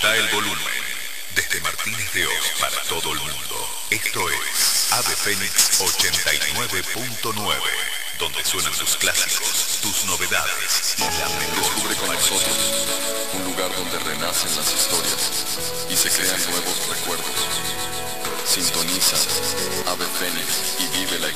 Baja el volumen. Desde Martínez de Oz para todo el mundo. Esto es Ave Fénix 89.9, donde suenan tus clásicos, tus novedades y la mejor. Descubre con nosotros un lugar donde renacen las historias y se crean nuevos recuerdos. Sintoniza Ave Fénix y vive la experiencia.